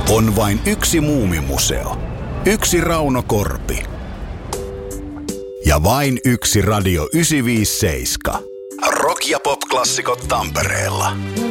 On vain yksi Muumimuseo. Yksi Rauno Korpi. Ja vain yksi Radio 957. Rock- ja pop-klassikot Tampereella.